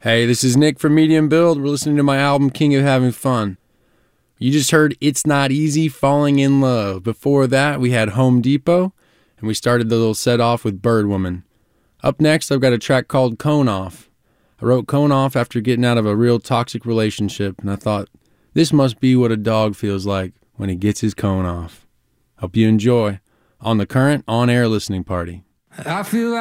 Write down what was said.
Hey, this is Nick from Medium Build. We're listening to my album, King of Having Fun. You just heard It's Not Easy, Falling in Love. Before that, we had Home Depot, and we started the little set off with Birdwoman. Up next, I've got a track called Cone Off. I wrote Cone Off after getting out of a real toxic relationship, and I thought, this must be what a dog feels like when he gets his cone off. Hope you enjoy on the Current On Air Listening Party. I feel